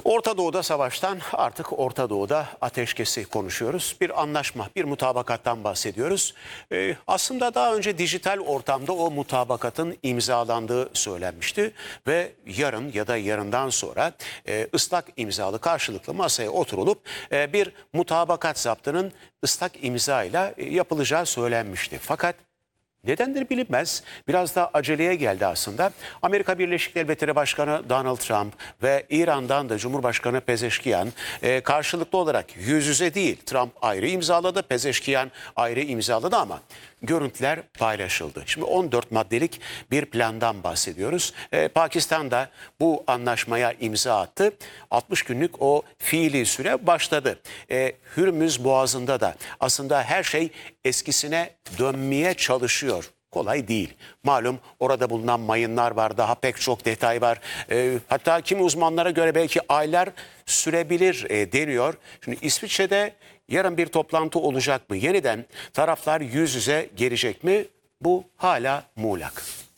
Orta Doğu'da savaştan artık Orta Doğu'da ateşkesi konuşuyoruz. Bir anlaşma, bir mutabakattan bahsediyoruz. Aslında daha önce dijital ortamda o mutabakatın imzalandığı söylenmişti. Ve yarın ya da yarından sonra ıslak imzalı karşılıklı masaya oturulup bir mutabakat zaptının ıslak imzayla yapılacağı söylenmişti. Fakat nedendir bilinmez. Biraz da aceleye geldi aslında. Amerika Birleşik Devletleri Başkanı Donald Trump ve İran'dan da Cumhurbaşkanı Pezeşkiyan karşılıklı olarak yüz yüze değil. Trump ayrı imzaladı, Pezeşkiyan ayrı imzaladı ama görüntüler paylaşıldı. Şimdi 14 maddelik bir plandan bahsediyoruz. Pakistan da bu anlaşmaya imza attı. 60 günlük o fiili süre başladı. Hürmüz Boğazı'nda da aslında her şey eskisine dönmeye çalışıyor. Kolay değil. Malum orada bulunan mayınlar var, daha pek çok detay var. Hatta kimi uzmanlara göre belki aylar sürebilir deniyor. Şimdi İsviçre'de yarın bir toplantı olacak mı? Yeniden taraflar yüz yüze gelecek mi? Bu hala muğlak.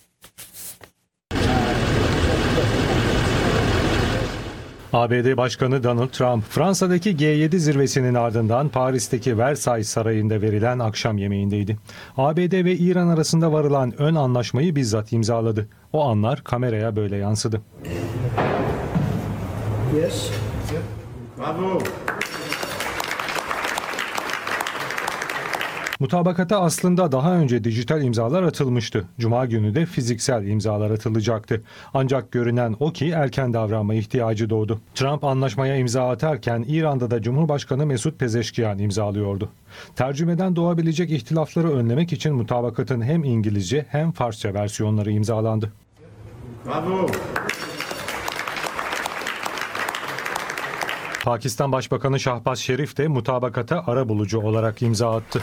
ABD Başkanı Donald Trump, Fransa'daki G7 zirvesinin ardından Paris'teki Versailles Sarayı'nda verilen akşam yemeğindeydi. ABD ve İran arasında varılan ön anlaşmayı bizzat imzaladı. O anlar kameraya böyle yansıdı. Yes. Bravo. Mutabakata aslında daha önce dijital imzalar atılmıştı. Cuma günü de fiziksel imzalar atılacaktı. Ancak görünen o ki erken davranma ihtiyacı doğdu. Trump anlaşmaya imza atarken İran'da da Cumhurbaşkanı Mesut Pezeşkiyan imzalıyordu. Tercümeden doğabilecek ihtilafları önlemek için mutabakatın hem İngilizce hem Farsça versiyonları imzalandı. Bravo. Pakistan Başbakanı Şahbaz Şerif de mutabakata arabulucu olarak imza attı.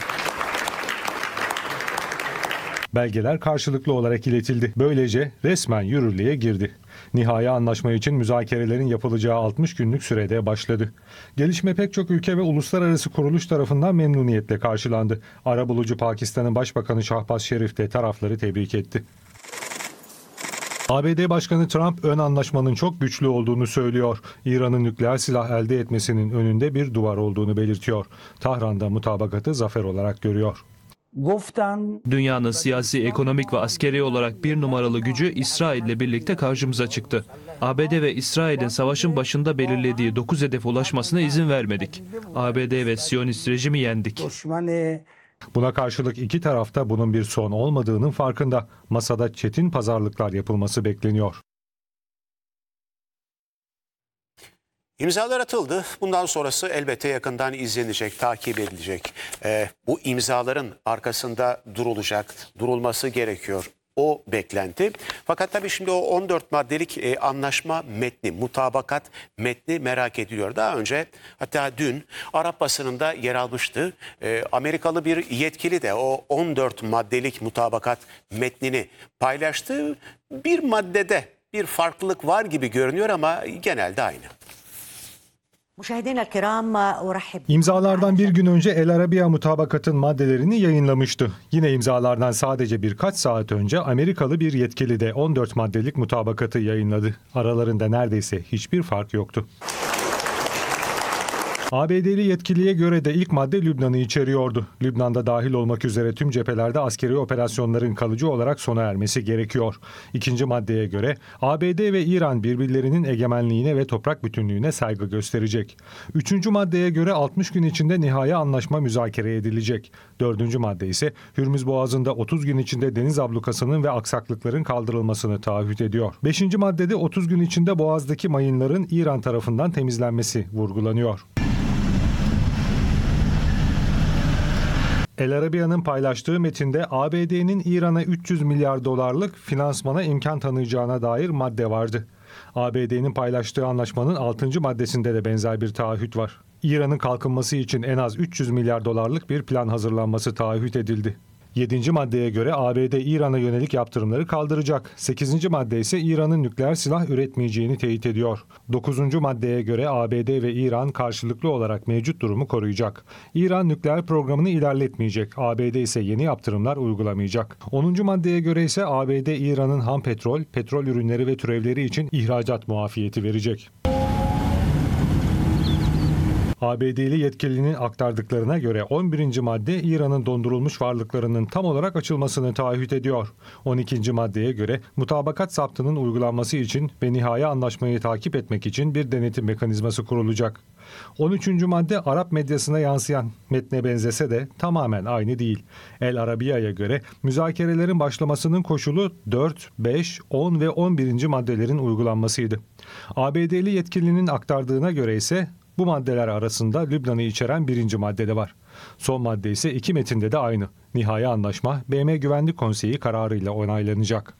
Belgeler karşılıklı olarak iletildi. Böylece resmen yürürlüğe girdi. Nihai anlaşma için müzakerelerin yapılacağı 60 günlük sürede başladı. Gelişme pek çok ülke ve uluslararası kuruluş tarafından memnuniyetle karşılandı. Arabulucu Pakistan'ın Başbakanı Şahbaz Şerif de tarafları tebrik etti. ABD Başkanı Trump ön anlaşmanın çok güçlü olduğunu söylüyor. İran'ın nükleer silah elde etmesinin önünde bir duvar olduğunu belirtiyor. Tahran'da mutabakatı zafer olarak görüyor. Dünyanın siyasi, ekonomik ve askeri olarak bir numaralı gücü İsrail ile birlikte karşımıza çıktı. ABD ve İsrail'in savaşın başında belirlediği 9 hedefe ulaşmasına izin vermedik. ABD ve Siyonist rejimi yendik. Buna karşılık iki tarafta bunun bir son olmadığının farkında. Masada çetin pazarlıklar yapılması bekleniyor. İmzalar atıldı. Bundan sonrası elbette yakından izlenecek, takip edilecek. Bu imzaların arkasında durulması gerekiyor. O beklenti. Fakat tabii şimdi o 14 maddelik anlaşma metni, mutabakat metni merak ediliyor. Daha önce hatta dün Arap basınında yer almıştı. Amerikalı bir yetkili de o 14 maddelik mutabakat metnini paylaştı. Bir maddede bir farklılık var gibi görünüyor ama genelde aynı. İmzalardan bir gün önce El Arabiya mutabakatın maddelerini yayınlamıştı. Yine imzalardan sadece birkaç saat önce Amerikalı bir yetkili de 14 maddelik mutabakatı yayınladı. Aralarında neredeyse hiçbir fark yoktu. ABD'li yetkiliye göre de ilk madde Lübnan'ı içeriyordu. Lübnan'da dahil olmak üzere tüm cephelerde askeri operasyonların kalıcı olarak sona ermesi gerekiyor. İkinci maddeye göre ABD ve İran birbirlerinin egemenliğine ve toprak bütünlüğüne saygı gösterecek. Üçüncü maddeye göre 60 gün içinde nihai anlaşma müzakere edilecek. Dördüncü madde ise Hürmüz Boğazı'nda 30 gün içinde deniz ablukasının ve aksaklıkların kaldırılmasını taahhüt ediyor. Beşinci maddede 30 gün içinde Boğaz'daki mayınların İran tarafından temizlenmesi vurgulanıyor. El Arabiya'nın paylaştığı metinde ABD'nin İran'a 300 milyar dolarlık finansmana imkan tanıyacağına dair madde vardı. ABD'nin paylaştığı anlaşmanın 6. maddesinde de benzer bir taahhüt var. İran'ın kalkınması için en az 300 milyar dolarlık bir plan hazırlanması taahhüt edildi. 7. maddeye göre ABD İran'a yönelik yaptırımları kaldıracak. 8. madde ise İran'ın nükleer silah üretmeyeceğini teyit ediyor. 9. maddeye göre ABD ve İran karşılıklı olarak mevcut durumu koruyacak. İran nükleer programını ilerletmeyecek. ABD ise yeni yaptırımlar uygulamayacak. 10. maddeye göre ise ABD İran'ın ham petrol, petrol ürünleri ve türevleri için ihracat muafiyeti verecek. ABD'li yetkilinin aktardıklarına göre 11. madde İran'ın dondurulmuş varlıklarının tam olarak açılmasını taahhüt ediyor. 12. maddeye göre mutabakat zaptının uygulanması için ve nihai anlaşmayı takip etmek için bir denetim mekanizması kurulacak. 13. madde Arap medyasına yansıyan metne benzese de tamamen aynı değil. El Arabiya'ya göre müzakerelerin başlamasının koşulu 4, 5, 10 ve 11. maddelerin uygulanmasıydı. ABD'li yetkilinin aktardığına göre ise bu maddeler arasında Lübnan'ı içeren 1. madde de var. Son madde ise iki metinde de aynı. Nihai anlaşma BM Güvenlik Konseyi kararıyla onaylanacak.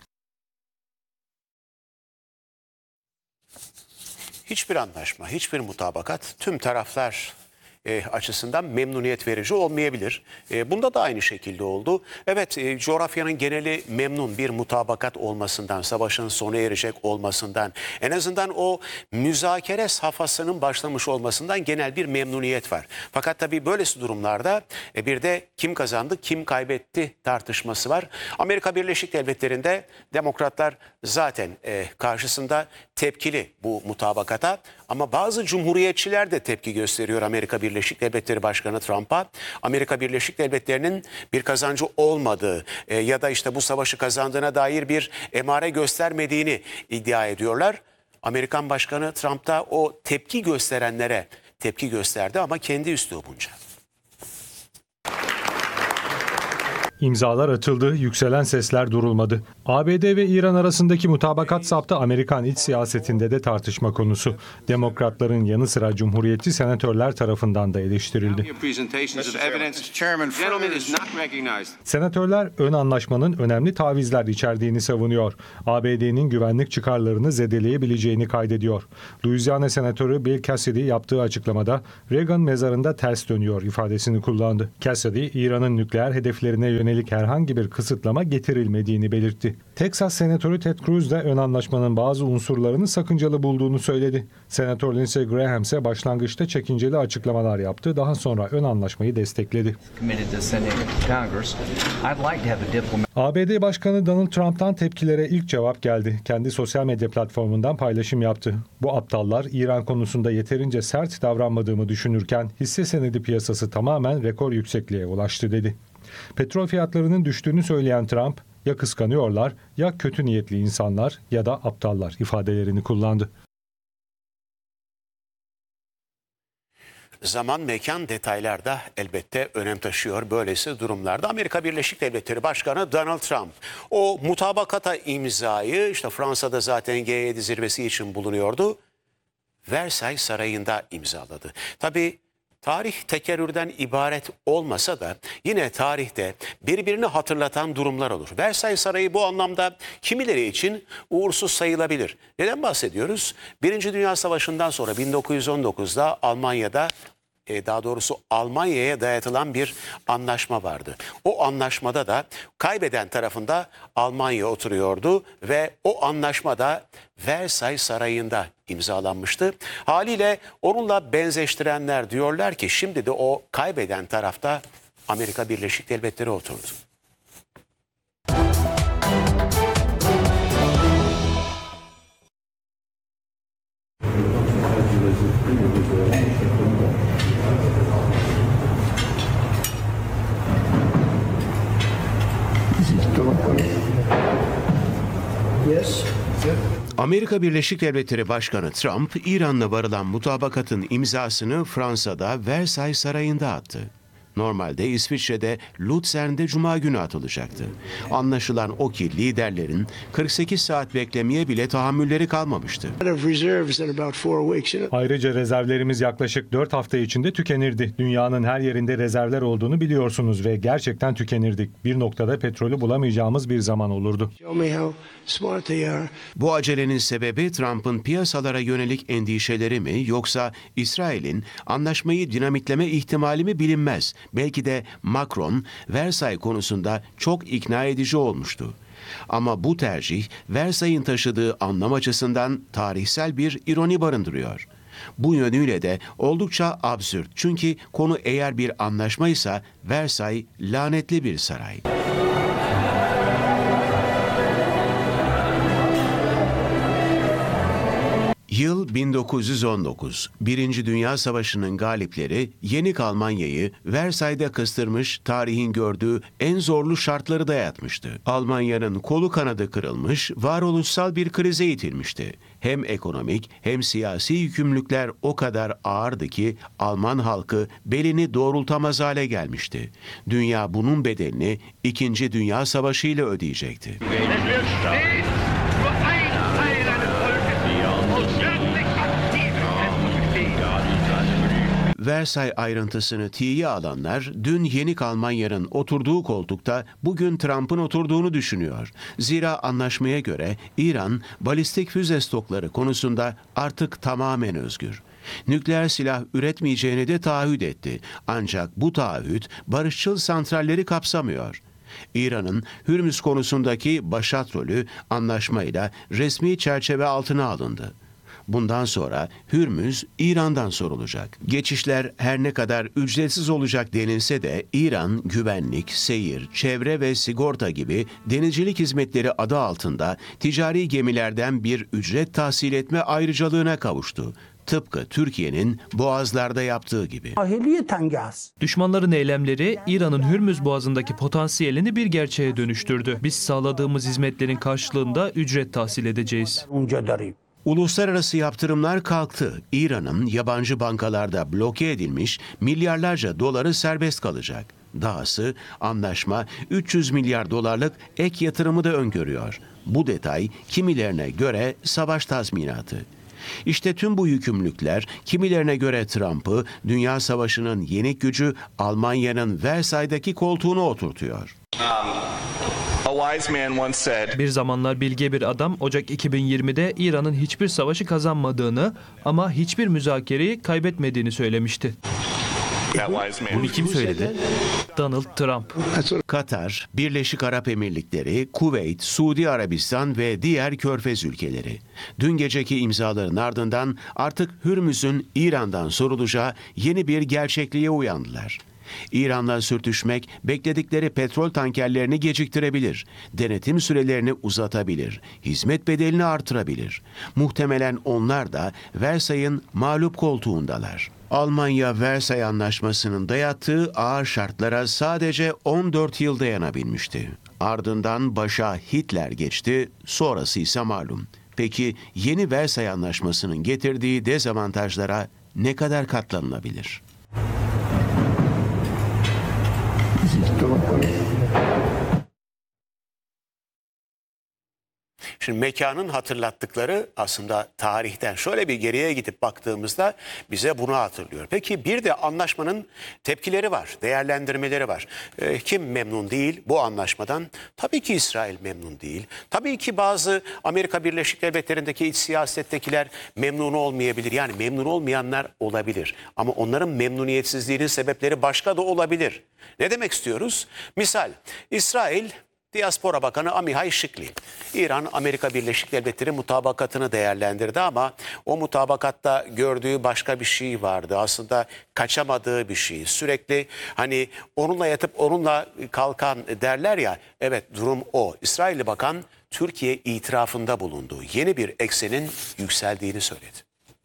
Hiçbir anlaşma, hiçbir mutabakat tüm taraflar açısından memnuniyet verici olmayabilir. Bunda da aynı şekilde oldu. Evet, coğrafyanın geneli memnun bir mutabakat olmasından, savaşın sona erecek olmasından, en azından o müzakere safhasının başlamış olmasından genel bir memnuniyet var. Fakat tabii böylesi durumlarda bir de kim kazandı, kim kaybetti tartışması var. Amerika Birleşik Devletleri'nde demokratlar zaten karşısında tepkili bu mutabakata, ama bazı cumhuriyetçiler de tepki gösteriyor Amerika Birleşik Devletleri Başkanı Trump'a. Amerika Birleşik Devletleri'nin bir kazancı olmadığı ya da işte bu savaşı kazandığına dair bir emare göstermediğini iddia ediyorlar. Amerikan Başkanı Trump da o tepki gösterenlere tepki gösterdi ama kendi üslubunca. İmzalar atıldı, yükselen sesler durulmadı. ABD ve İran arasındaki mutabakat zaptı Amerikan iç siyasetinde de tartışma konusu. Demokratların yanı sıra Cumhuriyetçi senatörler tarafından da eleştirildi. Senatörler ön anlaşmanın önemli tavizler içerdiğini savunuyor. ABD'nin güvenlik çıkarlarını zedeleyebileceğini kaydediyor. Louisiana Senatörü Bill Cassidy yaptığı açıklamada Reagan mezarında ters dönüyor ifadesini kullandı. Cassidy, İran'ın nükleer hedeflerine yönelik herhangi bir kısıtlama getirilmediğini belirtti. Texas Senatörü Ted Cruz da ön anlaşmanın bazı unsurlarını sakıncalı bulduğunu söyledi. Senatör Lindsey Graham ise başlangıçta çekinceli açıklamalar yaptı. Daha sonra ön anlaşmayı destekledi. ABD Başkanı Donald Trump'tan tepkilere ilk cevap geldi. Kendi sosyal medya platformundan paylaşım yaptı. Bu aptallar İran konusunda yeterince sert davranmadığımı düşünürken hisse senedi piyasası tamamen rekor yüksekliğe ulaştı dedi. Petrol fiyatlarının düştüğünü söyleyen Trump, ya kıskanıyorlar ya kötü niyetli insanlar ya da aptallar ifadelerini kullandı. Zaman, mekan, detaylar da elbette önem taşıyor böylesi durumlarda. Amerika Birleşik Devletleri Başkanı Donald Trump o mutabakata imzayı işte Fransa'da zaten G7 zirvesi için bulunuyordu. Versailles Sarayı'nda imzaladı. Tabii tarih tekerrürden ibaret olmasa da yine tarihte birbirini hatırlatan durumlar olur. Versailles Sarayı bu anlamda kimileri için uğursuz sayılabilir. Neden bahsediyoruz? Birinci Dünya Savaşı'ndan sonra 1919'da Almanya'da daha doğrusu Almanya'ya dayatılan bir anlaşma vardı. O anlaşmada da kaybeden tarafında Almanya oturuyordu ve o anlaşmada Versailles Sarayı'nda imzalanmıştı. Haliyle onunla benzeştirenler diyorlar ki şimdi de o kaybeden tarafta Amerika Birleşik Devletleri oturdu. Amerika Birleşik Devletleri Başkanı Trump, İran'la varılan mutabakatın imzasını Fransa'da Versailles Sarayı'nda attı. Normalde İsviçre'de Luzern'de Cuma günü atılacaktı. Anlaşılan o ki liderlerin 48 saat beklemeye bile tahammülleri kalmamıştı. Ayrıca rezervlerimiz yaklaşık 4 hafta içinde tükenirdi. Dünyanın her yerinde rezervler olduğunu biliyorsunuz ve gerçekten tükenirdik. Bir noktada petrolü bulamayacağımız bir zaman olurdu. Bu acelenin sebebi Trump'ın piyasalara yönelik endişeleri mi yoksa İsrail'in anlaşmayı dinamitleme ihtimali mi bilinmez. Belki de Macron Versailles konusunda çok ikna edici olmuştu. Ama bu tercih Versailles'in taşıdığı anlam açısından tarihsel bir ironi barındırıyor. Bu yönüyle de oldukça absürt. Çünkü konu eğer bir anlaşmaysa Versailles lanetli bir saray. Yıl 1919. Birinci Dünya Savaşı'nın galipleri Yenik Almanya'yı Versay'da kıstırmış, tarihin gördüğü en zorlu şartları dayatmıştı. Almanya'nın kolu kanadı kırılmış, varoluşsal bir krize itilmişti. Hem ekonomik hem siyasi yükümlülükler o kadar ağırdı ki Alman halkı belini doğrultamaz hale gelmişti. Dünya bunun bedelini İkinci Dünya Savaşı ile ödeyecekti. Versay ayrıntısını tiye alanlar dün Yenik Almanya'nın oturduğu koltukta bugün Trump'ın oturduğunu düşünüyor. Zira anlaşmaya göre İran balistik füze stokları konusunda artık tamamen özgür. Nükleer silah üretmeyeceğini de taahhüt etti. Ancak bu taahhüt barışçıl santralleri kapsamıyor. İran'ın Hürmüz konusundaki başat rolü anlaşmayla resmi çerçeve altına alındı. Bundan sonra Hürmüz İran'dan sorulacak. Geçişler her ne kadar ücretsiz olacak denilse de İran güvenlik, seyir, çevre ve sigorta gibi denizcilik hizmetleri adı altında ticari gemilerden bir ücret tahsil etme ayrıcalığına kavuştu. Tıpkı Türkiye'nin Boğazlar'da yaptığı gibi. Düşmanların eylemleri İran'ın Hürmüz Boğazı'ndaki potansiyelini bir gerçeğe dönüştürdü. Biz sağladığımız hizmetlerin karşılığında ücret tahsil edeceğiz. Uluslararası yaptırımlar kalktı. İran'ın yabancı bankalarda bloke edilmiş milyarlarca doları serbest kalacak. Dahası anlaşma 300 milyar dolarlık ek yatırımı da öngörüyor. Bu detay kimilerine göre savaş tazminatı. İşte tüm bu yükümlülükler kimilerine göre Trump'ı Dünya Savaşı'nın yenik gücü Almanya'nın Versay'daki koltuğuna oturtuyor. Bir zamanlar bilge bir adam Ocak 2020'de İran'ın hiçbir savaşı kazanmadığını ama hiçbir müzakereyi kaybetmediğini söylemişti. Bunu kim söyledi? Donald Trump. Katar, Birleşik Arap Emirlikleri, Kuveyt, Suudi Arabistan ve diğer Körfez ülkeleri. Dün geceki imzaların ardından artık Hürmüz'ün İran'dan sorulacağı yeni bir gerçekliğe uyandılar. İran'la sürtüşmek bekledikleri petrol tankerlerini geciktirebilir, denetim sürelerini uzatabilir, hizmet bedelini artırabilir. Muhtemelen onlar da Versay'ın mağlup koltuğundalar. Almanya Versay Anlaşması'nın dayattığı ağır şartlara sadece 14 yıl dayanabilmişti. Ardından başa Hitler geçti, sonrası ise malum. Peki yeni Versay Anlaşması'nın getirdiği dezavantajlara ne kadar katlanılabilir? Şimdi mekanın hatırlattıkları aslında tarihten şöyle bir geriye gidip baktığımızda bize bunu hatırlıyor. Peki bir de anlaşmanın tepkileri var, değerlendirmeleri var. Kim memnun değil bu anlaşmadan? Tabii ki İsrail memnun değil. Tabii ki bazı Amerika Birleşik Devletleri'ndeki iç siyasettekiler memnun olmayabilir. Yani memnun olmayanlar olabilir. Ama onların memnuniyetsizliğinin sebepleri başka da olabilir. Ne demek istiyoruz? Misal İsrail Diaspora Bakanı Amihay Şikli, İran-Amerika Birleşik Devletleri mutabakatını değerlendirdi ama o mutabakatta gördüğü başka bir şey vardı. Aslında kaçamadığı bir şey. Sürekli hani onunla yatıp onunla kalkan derler ya, evet durum o. İsrailli Bakan Türkiye itirafında bulundu. Yeni bir eksenin yükseldiğini söyledi.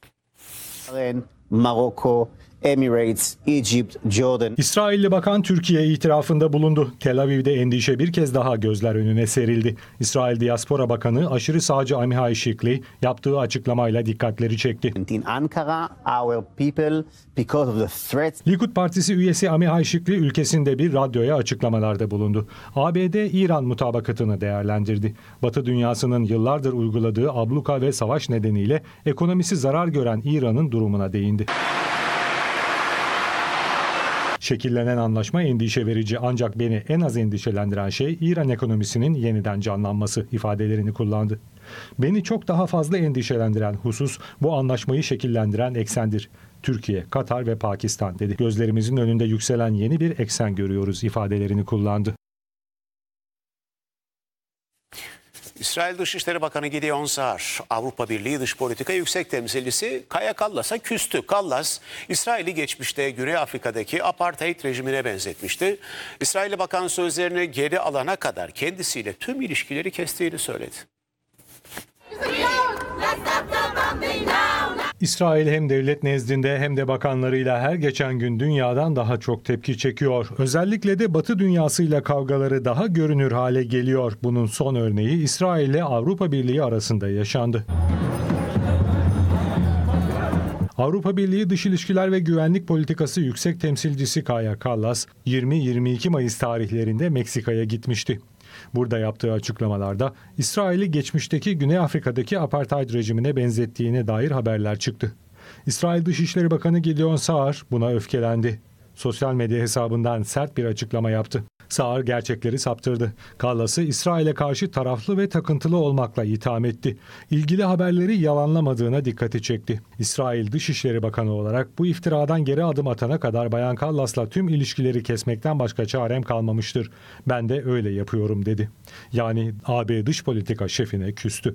Maroko, Emirates, Egypt, Jordan. İsrailli bakan Türkiye itirafında bulundu. Tel Aviv'de endişe bir kez daha gözler önüne serildi. İsrail Diaspora Bakanı aşırı sağcı Amihay Şikli yaptığı açıklamayla dikkatleri çekti. In Ankara, our people, because of the threats. Likud Partisi üyesi Amihay Şikli ülkesinde bir radyoya açıklamalarda bulundu. ABD-İran mutabakatını değerlendirdi. Batı dünyasının yıllardır uyguladığı abluka ve savaş nedeniyle ekonomisi zarar gören İran'ın durumuna değindi. Şekillenen anlaşma endişe verici ancak beni en az endişelendiren şey İran ekonomisinin yeniden canlanması ifadelerini kullandı. Beni çok daha fazla endişelendiren husus bu anlaşmayı şekillendiren eksendir. Türkiye, Katar ve Pakistan dedi. Gözlerimizin önünde yükselen yeni bir eksen görüyoruz ifadelerini kullandı. İsrail Dışişleri Bakanı Gideon Saar, Avrupa Birliği Dış Politika Yüksek Temsilcisi Kaja Kallas'a küstü. Kallas, İsrail'i geçmişte Güney Afrika'daki apartheid rejimine benzetmişti. İsrailli Bakan sözlerini geri alana kadar kendisiyle tüm ilişkileri kestiğini söyledi. İsrail hem devlet nezdinde hem de bakanlarıyla her geçen gün dünyadan daha çok tepki çekiyor. Özellikle de Batı dünyasıyla kavgaları daha görünür hale geliyor. Bunun son örneği İsrail ile Avrupa Birliği arasında yaşandı. Avrupa Birliği Dış İlişkiler ve Güvenlik Politikası Yüksek Temsilcisi Kaja Kallas, 20-22 Mayıs tarihlerinde Meksika'ya gitmişti. Burada yaptığı açıklamalarda İsrail'i geçmişteki Güney Afrika'daki apartheid rejimine benzettiğine dair haberler çıktı. İsrail Dışişleri Bakanı Gideon Saar buna öfkelendi. Sosyal medya hesabından sert bir açıklama yaptı. Saar gerçekleri saptırdı. Kallas'ı İsrail'e karşı taraflı ve takıntılı olmakla itham etti. İlgili haberleri yalanlamadığına dikkati çekti. İsrail Dışişleri Bakanı olarak bu iftiradan geri adım atana kadar Bayan Kallas'la tüm ilişkileri kesmekten başka çarem kalmamıştır. Ben de öyle yapıyorum dedi. Yani AB dış politika şefine küstü.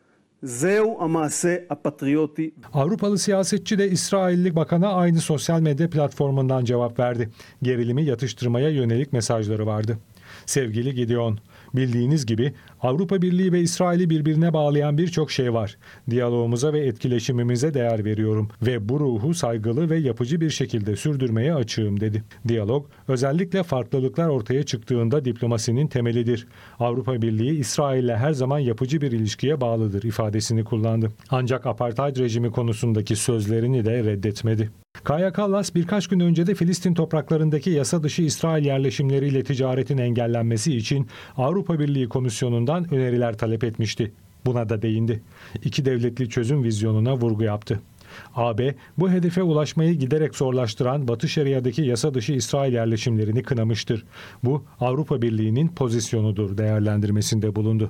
Avrupalı siyasetçi de İsrailli bakana aynı sosyal medya platformundan cevap verdi. Gerilimi yatıştırmaya yönelik mesajları vardı. Sevgili Gideon, bildiğiniz gibi Avrupa Birliği ve İsrail'i birbirine bağlayan birçok şey var. Diyalogumuza ve etkileşimimize değer veriyorum ve bu ruhu saygılı ve yapıcı bir şekilde sürdürmeye açığım dedi. Diyalog, özellikle farklılıklar ortaya çıktığında diplomasinin temelidir. Avrupa Birliği İsrail'le her zaman yapıcı bir ilişkiye bağlıdır ifadesini kullandı. Ancak apartheid rejimi konusundaki sözlerini de reddetmedi. Kaja Kallas birkaç gün önce de Filistin topraklarındaki yasa dışı İsrail yerleşimleriyle ticaretin engellenmesi için Avrupa Birliği Komisyonu'ndan öneriler talep etmişti. Buna da değindi. İki devletli çözüm vizyonuna vurgu yaptı. AB, bu hedefe ulaşmayı giderek zorlaştıran Batı Şeria'daki yasa dışı İsrail yerleşimlerini kınamıştır. Bu Avrupa Birliği'nin pozisyonudur değerlendirmesinde bulundu.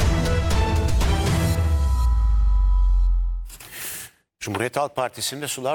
Cumhuriyet Halk Partisi'nde sular